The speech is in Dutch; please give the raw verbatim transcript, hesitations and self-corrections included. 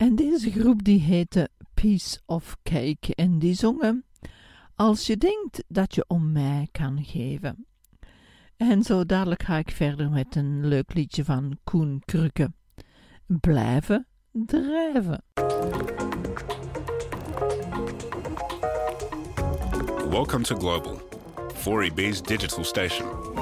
En deze groep die heette Piece of Cake en die zongen Als je denkt dat je om mij kan geven. En zo dadelijk ga ik verder met een leuk liedje van Koen Krukke. Blijven drijven. Welcome to Global, four E B's digital station.